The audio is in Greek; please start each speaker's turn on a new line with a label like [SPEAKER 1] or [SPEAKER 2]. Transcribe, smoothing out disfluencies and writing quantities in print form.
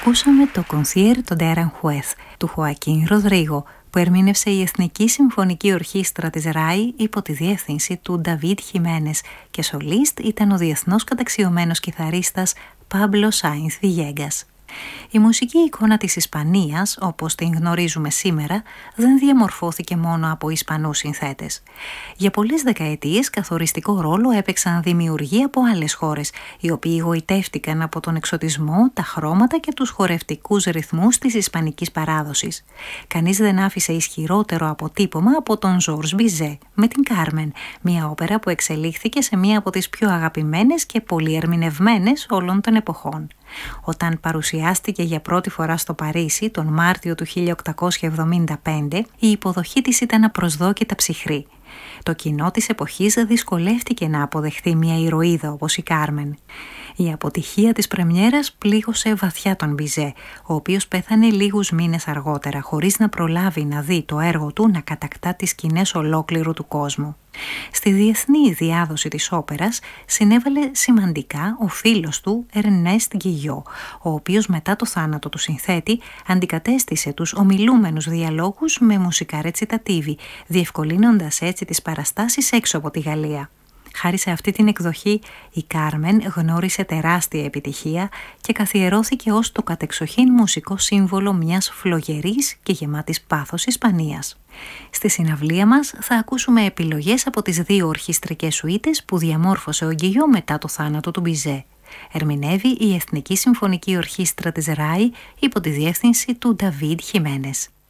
[SPEAKER 1] Ακούσαμε το Concierto de Aranjuez του Χοακίν Ροδρίγο, που ερμήνευσε η Εθνική Συμφωνική Ορχήστρα της ΡΑΗ υπό τη διεύθυνση του Νταβίτ Χιμένες και σολίστ ήταν ο διεθνώς καταξιωμένος κιθαρίστας Πάμπλο Σάινθ Βιγέγκας. Η μουσική εικόνα της Ισπανίας, όπως την γνωρίζουμε σήμερα, δεν διαμορφώθηκε μόνο από Ισπανούς συνθέτες. Για πολλές δεκαετίες καθοριστικό ρόλο έπαιξαν δημιουργοί από άλλες χώρες, οι οποίοι γοητεύτηκαν από τον εξωτισμό, τα χρώματα και τους χορευτικούς ρυθμούς της ισπανικής παράδοσης. Κανείς δεν άφησε ισχυρότερο αποτύπωμα από τον Ζορζ Μπιζέ με την Κάρμεν, μια όπερα που εξελίχθηκε σε μία από τις πιο αγαπημένες και πολυερμηνευμένες όλων των εποχών. Όταν παρουσιάστηκε για πρώτη φορά στο Παρίσι τον Μάρτιο του 1875, η υποδοχή της ήταν απροσδόκητα ψυχρή. Το κοινό της εποχής δυσκολεύτηκε να αποδεχθεί μια ηρωίδα όπως η Κάρμεν. Η αποτυχία της πρεμιέρας πλήγωσε βαθιά τον Μπιζέ, ο οποίος πέθανε λίγους μήνες αργότερα, χωρίς να προλάβει να δει το έργο του να κατακτά τις σκηνές ολόκληρου του κόσμου. Στη διεθνή διάδοση της όπερας συνέβαλε σημαντικά ο φίλος του Ερνέστ Γκιγιό, ο οποίος μετά το θάνατο του συνθέτη αντικατέστησε τους ομιλούμενους διαλόγους με μουσικά ρετσιτατίβι, διευκολύνοντας έτσι τις παραστάσεις έξω από τη Γαλλία. Χάρη σε αυτή την εκδοχή, η Κάρμεν γνώρισε τεράστια επιτυχία και καθιερώθηκε ως το κατεξοχήν μουσικό σύμβολο μιας φλογερής και γεμάτης πάθος Ισπανίας. Στη συναυλία μας θα ακούσουμε επιλογές από τις δύο ορχιστρικές σουίτες που διαμόρφωσε ο Γκιγιό μετά το θάνατο του Μπιζέ. Ερμηνεύει η Εθνική Συμφωνική Ορχήστρα της ΡΑΗ υπό τη διεύθυνση του Νταβίτ Χιμένες.